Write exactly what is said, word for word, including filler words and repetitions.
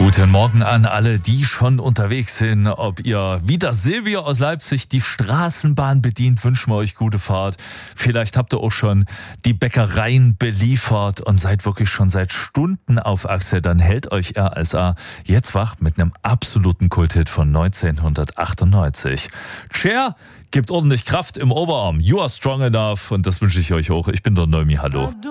Guten Morgen an alle, die schon unterwegs sind. Ob ihr wie der Silvio aus Leipzig die Straßenbahn bedient, wünschen wir euch gute Fahrt. Vielleicht habt ihr auch schon die Bäckereien beliefert und seid wirklich schon seit Stunden auf Achse. Dann hält euch R S A jetzt wach mit einem absoluten Kulthit von neunzehnhundertachtundneunzig. Cher gibt ordentlich Kraft im Oberarm. You are strong enough. Und das wünsche ich euch auch. Ich bin der Noemi. Hallo.